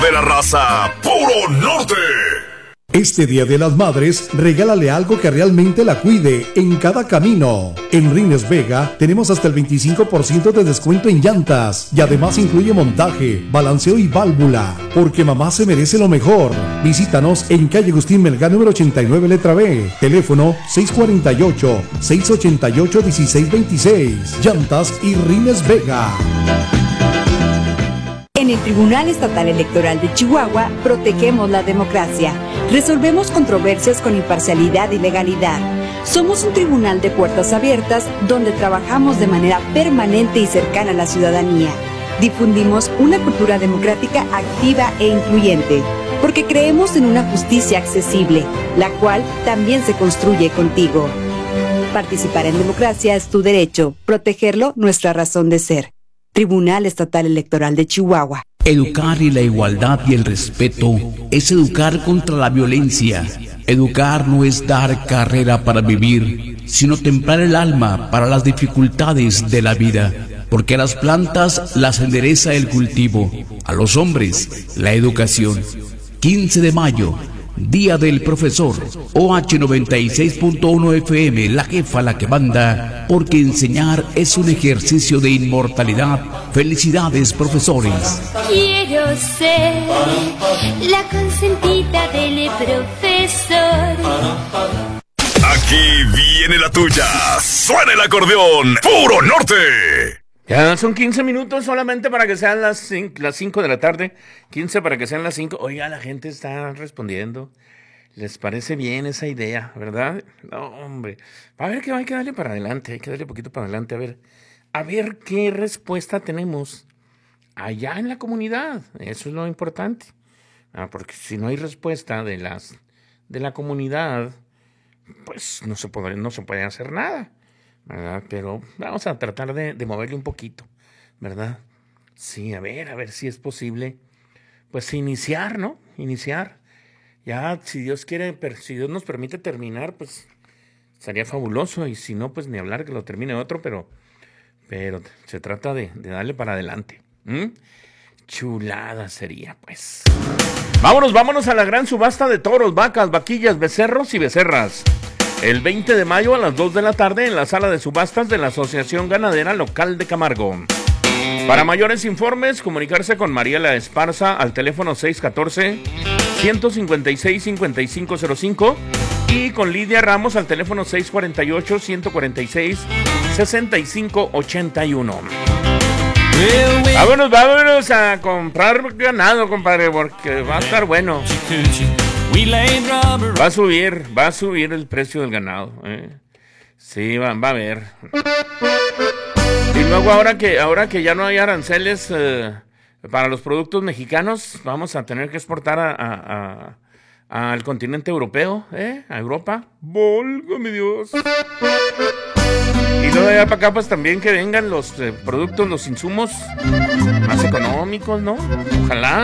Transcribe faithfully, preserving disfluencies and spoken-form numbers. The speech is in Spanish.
De la raza Puro Norte. Este Día de las Madres, regálale algo que realmente la cuide en cada camino. En Rines Vega tenemos hasta el veinticinco por ciento de descuento en llantas y además incluye montaje, balanceo y válvula, porque mamá se merece lo mejor. Visítanos en calle Agustín Melgar número ochenta y nueve, letra B, teléfono seis cuatro ocho, seis ocho ocho, uno seis dos seis. Llantas y Rines Vega. En el Tribunal Estatal Electoral de Chihuahua protegemos la democracia. Resolvemos controversias con imparcialidad y legalidad. Somos un tribunal de puertas abiertas donde trabajamos de manera permanente y cercana a la ciudadanía. Difundimos una cultura democrática activa e incluyente, porque creemos en una justicia accesible, la cual también se construye contigo. Participar en democracia es tu derecho, protegerlo nuestra razón de ser. Tribunal Estatal Electoral de Chihuahua. Educar y la igualdad y el respeto es educar contra la violencia. Educar no es dar carrera para vivir, sino templar el alma para las dificultades de la vida. Porque a las plantas las endereza el cultivo, a los hombres la educación. quince de mayo, Día del Profesor. O H noventa y seis punto uno F M, la jefa la que manda, porque enseñar es un ejercicio de inmortalidad. Felicidades, profesores. Quiero ser la consentida del profesor. Aquí viene la tuya. Suena el acordeón. Puro Norte. Ya son quince minutos solamente para que sean las cinco, las cinco de la tarde. quince para que sean las cinco. Oiga, la gente está respondiendo. ¿Les parece bien esa idea, verdad? No, hombre. A ver, que hay que darle para adelante. Hay que darle poquito para adelante. A ver, a ver qué respuesta tenemos allá en la comunidad. Eso es lo importante. Ah, porque si no hay respuesta de las de la comunidad, pues no se puede, no se puede hacer nada, ¿verdad? Pero vamos a tratar de, de moverle un poquito, ¿verdad? Sí, a ver, a ver si es posible, pues iniciar, ¿no? Iniciar. Ya, si Dios quiere, si Dios nos permite terminar, pues sería fabuloso. Y si no, pues ni hablar que lo termine otro, pero, pero se trata de, de darle para adelante. ¿Mm? Chulada sería, pues. Vámonos, vámonos a la gran subasta de toros, vacas, vaquillas, becerros y becerras. El veinte de mayo a las dos de la tarde en la sala de subastas de la Asociación Ganadera Local de Camargo. Para mayores informes, comunicarse con Mariela Esparza al teléfono seis uno cuatro, uno cinco seis, cinco cinco cero cinco y con Lidia Ramos al teléfono seis cuatro ocho, uno cuatro seis, seis cinco ocho uno. Vámonos, vámonos a comprar ganado, compadre, porque va a estar bueno. Va a subir, va a subir el precio del ganado, ¿eh? Sí, va, va a haber. Y luego ahora que, ahora que ya no hay aranceles eh, para los productos mexicanos, vamos a tener que exportar a, a, a, al continente europeo, ¿eh? A Europa. ¡Válgame Dios! Y luego de allá para acá, pues también que vengan los eh, productos, los insumos más económicos, ¿no? Ojalá.